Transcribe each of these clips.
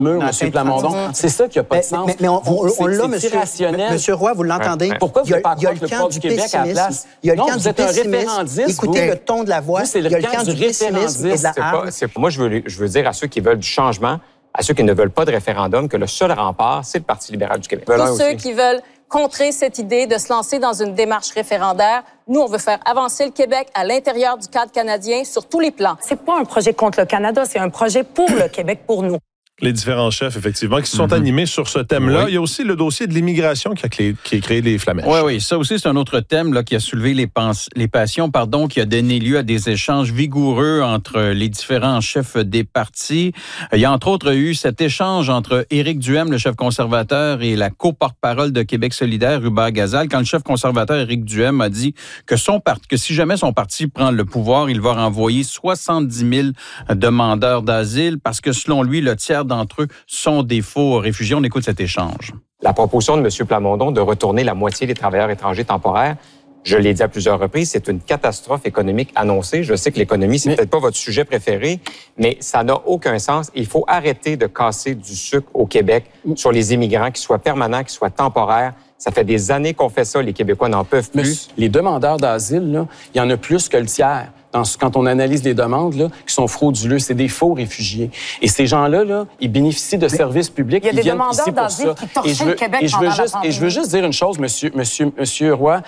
M. Plamondon. C'est ça qui n'a pas de sens. Mais on l'a, Monsieur Roy, vous l'entendez? Pourquoi vous ne pas croire le camp du Québec à la place? Il y a le camp vous êtes un référendiste. Écoutez le ton de la voix. C'est le camp du référendisme. Moi, je veux dire à ceux qui veulent du changement, à ceux qui ne veulent pas de référendum, que le seul rempart, c'est le Parti libéral du Québec. Tous ceux qui veulent contrer cette idée de se lancer dans une démarche référendaire. Nous, on veut faire avancer le Québec à l'intérieur du cadre canadien sur tous les plans. C'est pas un projet contre le Canada, c'est un projet pour le Québec, pour nous. Les différents chefs, effectivement, qui se sont animés sur ce thème-là. Oui. Il y a aussi le dossier de l'immigration qui a créé les flamèches. Oui, ça aussi, c'est un autre thème là, qui a soulevé les passions, qui a donné lieu à des échanges vigoureux entre les différents chefs des partis. Il y a entre autres eu cet échange entre Éric Duhem, le chef conservateur, et la co-porte-parole de Québec solidaire, Hubert Gazal, quand le chef conservateur, Éric Duhem, a dit que si jamais son parti prend le pouvoir, il va renvoyer 70 000 demandeurs d'asile parce que, selon lui, le tiers d'entre eux sont des faux réfugiés. On écoute cet échange. La proposition de M. Plamondon de retourner la moitié des travailleurs étrangers temporaires, je l'ai dit à plusieurs reprises, c'est une catastrophe économique annoncée. Je sais que l'économie, c'est peut-être pas votre sujet préféré, mais ça n'a aucun sens. Il faut arrêter de casser du sucre au Québec sur les immigrants, qu'ils soient permanents, qu'ils soient temporaires. Ça fait des années qu'on fait ça. Les Québécois n'en peuvent plus. Les demandeurs d'asile, là, il y en a plus que le tiers. Quand on analyse les demandes là, qui sont frauduleux, c'est des faux réfugiés. Et ces gens-là, là, ils bénéficient de services publics. Il y a des demandeurs d'asile qui torchaient le Québec pendant la pandémie. Et je veux juste dire une chose, Monsieur Roy.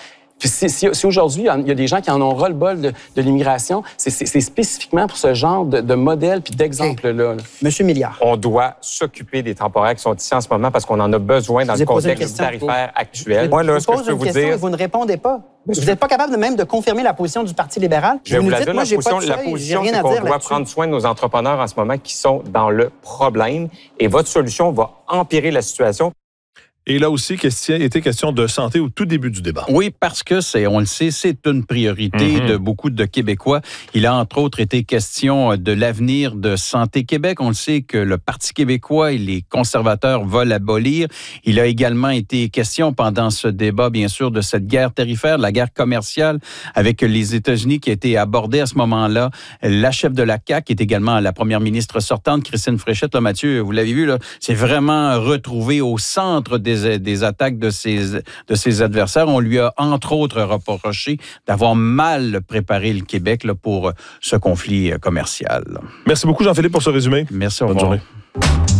Si aujourd'hui, il y a des gens qui en ont ras-le-bol de l'immigration, c'est spécifiquement pour ce genre de modèle puis d'exemple-là. Monsieur Milliard. On doit s'occuper des temporaires qui sont ici en ce moment parce qu'on en a besoin dans le contexte tarifaire actuel. Moi, là, ce que je peux vous dire... Vous ne répondez pas. Vous n'êtes pas capable même de confirmer la position du Parti libéral. Je vais vous la dire, la position, c'est qu'on doit prendre soin de nos entrepreneurs en ce moment qui sont dans le problème. Et votre solution va empirer la situation. Et là aussi, était question de santé au tout début du débat. Oui, parce que on le sait, c'est une priorité de beaucoup de Québécois. Il a entre autres été question de l'avenir de Santé Québec. On le sait que le Parti québécois et les conservateurs veulent l'abolir. Il a également été question pendant ce débat, bien sûr, de cette guerre tarifaire, la guerre commerciale avec les États-Unis qui a été abordée à ce moment-là. La chef de la CAQ, qui est également la première ministre sortante, Christine Fréchette. Là, Mathieu, vous l'avez vu, là, c'est vraiment retrouvé au centre des attaques de ses adversaires. On lui a, entre autres, reproché d'avoir mal préparé le Québec là, pour ce conflit commercial. Merci beaucoup, Jean-Philippe, pour ce résumé. Merci, au revoir. Bonne journée.